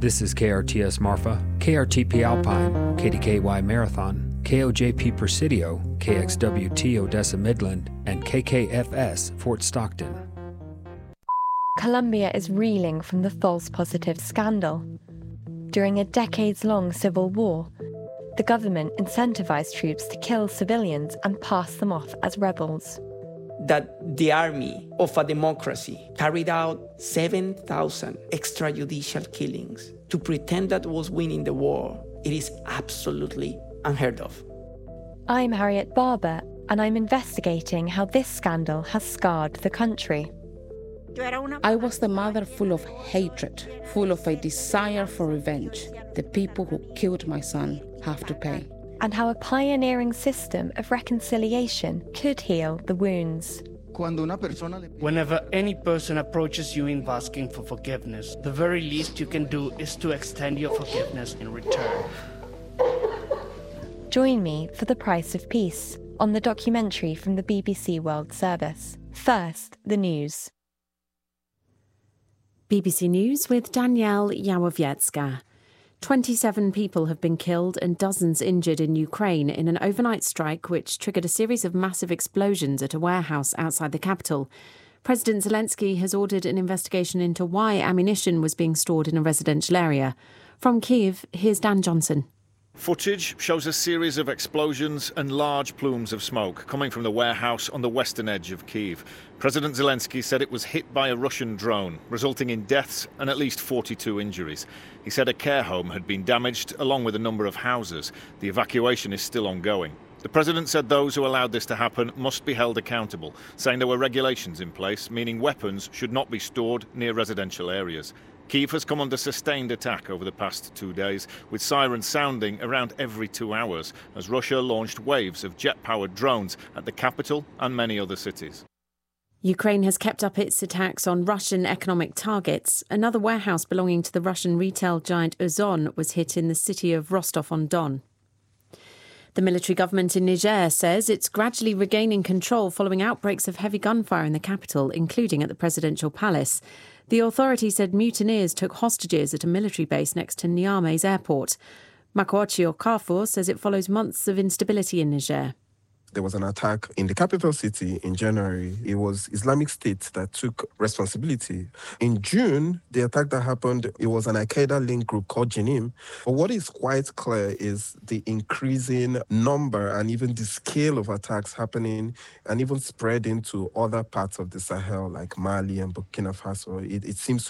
This is KRTS Marfa, KRTP Alpine, KDKY Marathon, KOJP Presidio, KXWT Odessa Midland, and KKFS Fort Stockton. Colombia is reeling from the false positive scandal. During a decades-long civil war, the government incentivized troops to kill civilians and pass them off as rebels. That the army of a democracy carried out 7,000 extrajudicial killings to pretend that was winning the war, it is absolutely unheard of. I'm Harriet Barber, and I'm investigating how this scandal has scarred the country. I was the mother full of hatred, full of a desire for revenge. The people who killed my son have to pay. And how a pioneering system of reconciliation could heal the wounds. Whenever any person approaches you in asking for forgiveness, the very least you can do is to extend your forgiveness in return. Join me for The Price of Peace on the documentary from the BBC World Service. First, the news. BBC News with Danielle Yawowiecka. 27 people have been killed and dozens injured in Ukraine in an overnight strike which triggered a series of massive explosions at a warehouse outside the capital. President Zelensky has ordered an investigation into why ammunition was being stored in a residential area. From Kyiv, here's Dan Johnson. Footage shows a series of explosions and large plumes of smoke coming from the warehouse on the western edge of Kyiv. President Zelensky said it was hit by a Russian drone, resulting in deaths and at least 42 injuries. He said a care home had been damaged, along with a number of houses. The evacuation is still ongoing. The president said those who allowed this to happen must be held accountable, saying there were regulations in place, meaning weapons should not be stored near residential areas. Kyiv has come under sustained attack over the past 2 days, with sirens sounding around every 2 hours as Russia launched waves of jet-powered drones at the capital and many other cities. Ukraine has kept up its attacks on Russian economic targets. Another warehouse belonging to the Russian retail giant Ozon was hit in the city of Rostov-on-Don. The military government in Niger says it's gradually regaining control following outbreaks of heavy gunfire in the capital, including at the presidential palace. The authority said mutineers took hostages at a military base next to Niamey's airport. Makochi Okafor says it follows months of instability in Niger. There was an attack in the capital city in January. It was Islamic State that took responsibility. In June, the attack that happened, it was an Al-Qaeda-linked group called Jenim. But what is quite clear is the increasing number and even the scale of attacks happening and even spreading to other parts of the Sahel like Mali and Burkina Faso. It seems to